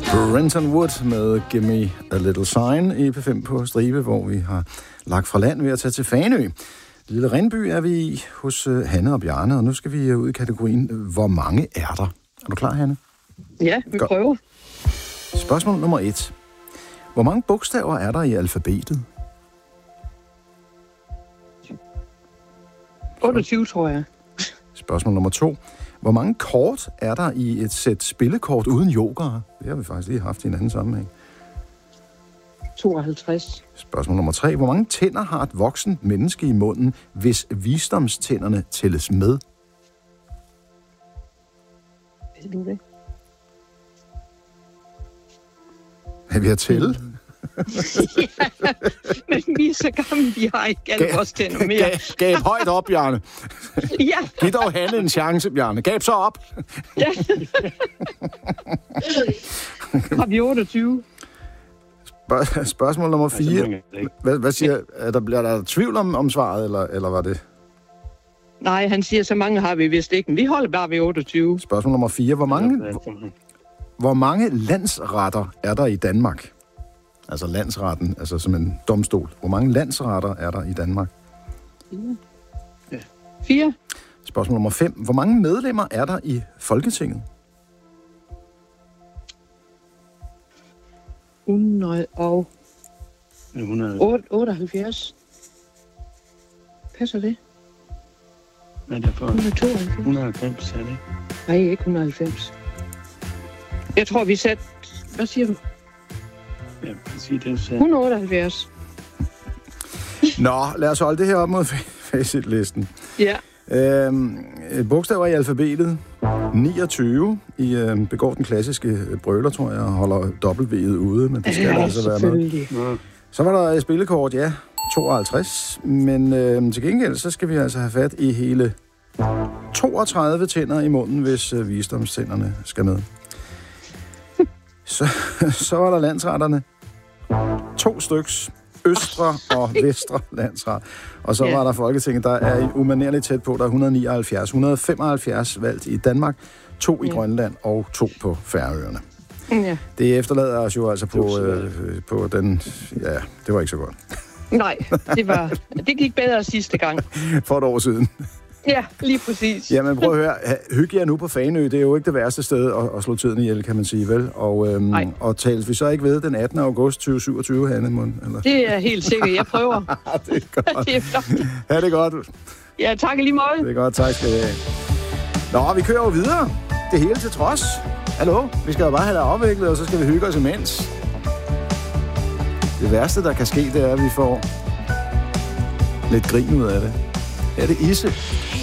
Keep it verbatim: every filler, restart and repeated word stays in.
Brenton Wood med Give Me a Little Sign i P fem på Stribe, hvor vi har lagt fra land ved at tage til Fanø. Lille Rindby er vi i hos Hanne og Bjarne, og nu skal vi ud i kategorien, hvor mange er der? Er du klar, Hanne? Ja, vi Godt. prøver. Spørgsmål nummer et. Hvor mange bogstaver er der i alfabetet? otteogtyve, tror jeg. Spørgsmål nummer to. Hvor mange kort er der i et sæt spillekort uden jokere? Det har vi faktisk lige haft i en anden sammenhæng. tooghalvtreds. Spørgsmål nummer tre. Hvor mange tænder har et voksent menneske i munden, hvis visdomstænderne tælles med? Ved du det? Er vi at tælle? Ja, men vi er så gamle, vi har ikke alle vores tænder mere. Gab, gab højt op, Bjarne. Ja. Giv dog Hanne en chance, Bjarne. Gab så op. Ja. Har vi otteogtyve? Spørg- spørgsmål nummer fire. Hvad, hvad siger, er der, bliver der tvivl om, om svaret, eller, eller var det? Nej, han siger, så mange har vi vist ikke. Vi holder bare ved otteogtyve. Spørgsmål nummer fire. Hvor mange, hvor mange landsretter er der i Danmark? Altså landsretten, altså som en domstol. Hvor mange landsretter er der i Danmark? Fire. Ja. Fire. Spørgsmål nummer fem. Hvor mange medlemmer er der i Folketinget? hundrede og otteoghalvfjerds. Passer det? Nej, det er for hundrede og tooghalvfems. et hundrede og halvfems, er det ikke? Nej, ikke et hundrede og halvfems. Jeg tror, vi satte... Hvad siger du? Ja, præcis det, du sagde. et hundrede og otteoghalvfjerds. Nå, lad os holde det her op mod facitlisten. Ja. Øhm, bogstaver i alfabetet. niogtyve. I øh, begår den klassiske brøler, tror jeg, og holder W'et ude, men det skal ja, altså være med. Så var der et spillekort, ja, tooghalvtreds. Men øh, til gengæld, så skal vi altså have fat i hele toogtredive tænder i munden, hvis øh, visdomstænderne skal med. Så, så var der landsretterne. To styks. Østre og vestre landsret. Og så yeah. var der Folketinget, der er umanerligt tæt på. Der er et hundrede og nioghalvfjerds. et hundrede og femoghalvfjerds valgt i Danmark, to i yeah. Grønland og to på Færøerne. Yeah. Det efterlader os jo altså på, øh, på den... Ja, det var ikke så godt. Nej, det var det gik bedre sidste gang. For et år siden. Ja, lige præcis. Jamen prøv at høre, hygge jer nu på Fanø, det er jo ikke det værste sted at, at slå tiden ihjel, kan man sige, vel? Og, øhm, og tales vi så ikke ved den attende august tyve syvogtyve, Hanne? Eller? Det er helt sikkert, jeg prøver. Det er godt. Det er flot. Ja, det er godt. Ja, tak lige måde. Det er godt, tak skal I have. Nå, vi kører jo videre. Det hele til trods. Hallo, vi skal jo bare have det afviklet, og så skal vi hygge os imens. Det værste, der kan ske, det er, at vi får lidt grin ud af det. Ja, det er Isse.